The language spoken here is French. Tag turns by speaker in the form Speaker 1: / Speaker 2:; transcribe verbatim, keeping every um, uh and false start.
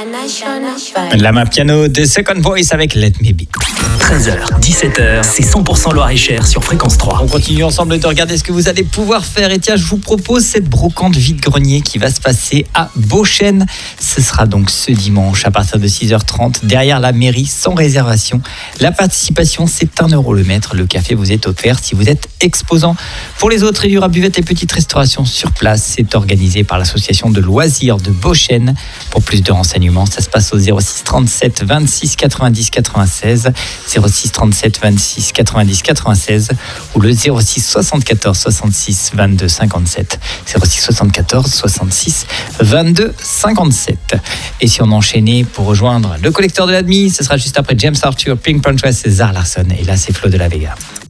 Speaker 1: La main piano de Second Voice avec Let Me Be.
Speaker 2: treize heures, dix-sept heures, c'est cent pour cent Loir-et-Cher sur Fréquence trois.
Speaker 1: On continue ensemble de regarder ce que vous allez pouvoir faire. Et tiens, je vous propose cette brocante vide-grenier qui va se passer à Beauchêne. Ce sera donc ce dimanche à partir de six heures trente, derrière la mairie, sans réservation. La participation, c'est un euro le mètre. Le café vous est offert si vous êtes exposant. Pour les autres, il y aura buvette et petite restauration sur place. C'est organisé par l'association de loisirs de Beauchêne. Pour plus de renseignements, ça se passe au zéro six trente-sept vingt-six quatre-vingt-dix quatre-vingt-seize, zéro six trente-sept vingt-six quatre-vingt-dix quatre-vingt-seize ou le zéro six soixante-quatorze soixante-six vingt-deux cinquante-sept, zéro six soixante-quatorze soixante-six vingt-deux cinquante-sept. Et si on enchaînait pour rejoindre le collecteur de l'admis, ce sera juste après James Arthur, Pink Panthers et Zara Larsson. Et là, c'est Flo de la Vega.